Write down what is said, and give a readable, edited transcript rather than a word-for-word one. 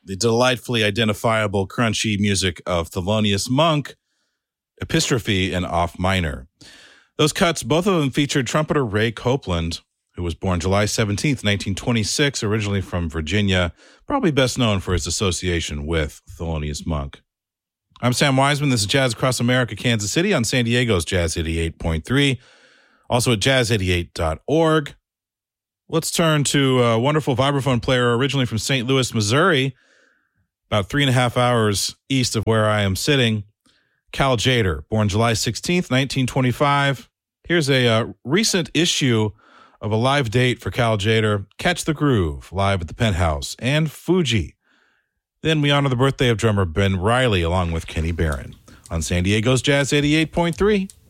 the delightfully identifiable, crunchy music of Thelonious Monk, Epistrophe, and Off Minor. Those cuts, both of them featured trumpeter Ray Copeland, who was born July 17th, 1926, originally from Virginia, probably best known for his association with Thelonious Monk. I'm Sam Wiseman. This is Jazz Across America, Kansas City on San Diego's Jazz 88.3, also at jazz88.org. Let's turn to a wonderful vibraphone player originally from St. Louis, Missouri, about 3.5 hours east of where I am sitting, Cal Tjader, born July 16th, 1925. Here's a recent issue of a live date for Cal Tjader, Catch the Groove, live at the Penthouse, and Fuji. Then we honor the birthday of drummer Ben Riley along with Kenny Barron on San Diego's Jazz 88.3.